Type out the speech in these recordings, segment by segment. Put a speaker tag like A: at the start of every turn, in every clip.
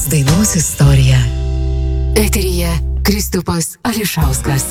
A: Dainos istorija.
B: Eteryje Kristupas Ališauskas.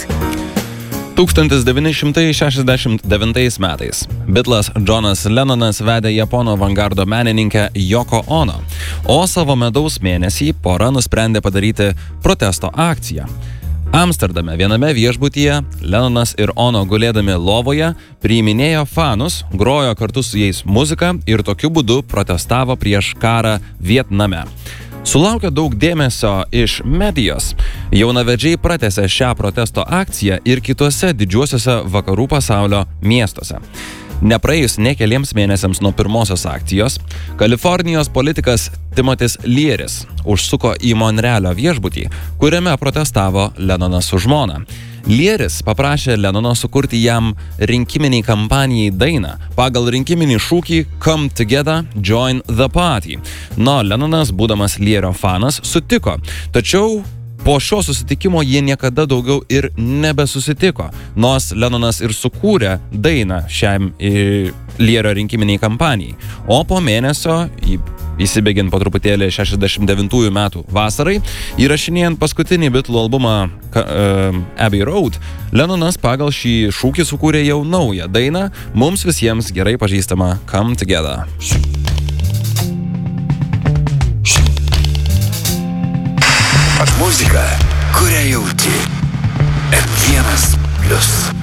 C: 1969 metais Beatles Johnas Lennonas vedė japonų avangardo menininkę Yoko Ono, o savo medaus mėnesį pora nusprendė padaryti protesto akciją. Amsterdame viename viešbutyje Lennonas ir Ono gulėdami lovoje priiminėjo fanus, grojo kartu su jais muziką ir tokiu būdu protestavo prieš karą Vietname. Sulaukė daug dėmesio iš medijos. Jaunavedžiai pratęsė šią protesto akciją ir kituose didžiuosiuose vakarų pasaulio miestuose. Nepraėjus ne keliems mėnesiams nuo pirmosios akcijos, Kalifornijos politikas Timotis Leary's užsuko į Monrealio viešbutį, kuriame protestavo Lennonas su žmona. Leary's paprašė Lennono sukurti jam rinkiminiai kampanijai dainą pagal rinkiminį šūkį Come Together, Join the Party. Lennonas, būdamas Leary'o fanas, sutiko, tačiau po šio susitikimo jie niekada daugiau ir nebesusitiko, nors Lennonas ir sukūrė dainą šiam Leary'o rinkiminiai kampanijai. O po mėnesio, įsibėgiant po truputėlį 69 metų vasarai, įrašinėjant paskutinį Beatlų albumą Abbey Road, Lennonas pagal šį šūkį sukūrė jau naują dainą, mums visiems gerai pažįstamą Come Together.
D: Muzika, kurią jauti. M1+.